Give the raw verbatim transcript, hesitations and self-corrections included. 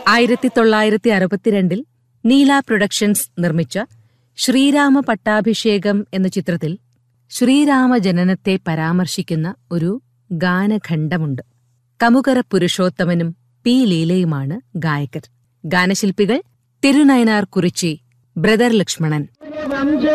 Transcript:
ആയിരത്തി തൊള്ളായിരത്തി അറുപത്തിരണ്ടിൽ നീല പ്രൊഡക്ഷൻസ് നിർമ്മിച്ച ശ്രീരാമ പട്ടാഭിഷേകം എന്ന ചിത്രത്തിൽ ശ്രീരാമജനനത്തെ പരാമർശിക്കുന്ന ഒരു ഗാനഖണ്ഡമുണ്ട്. കമുകറ പുരുഷോത്തമനും പി ലീലയുമാണ് ഗായകർ. ഗാനശില്പികൾ തിരുനയനാർ കുറിച്ചി, ബ്രദർ ലക്ഷ്മണൻ.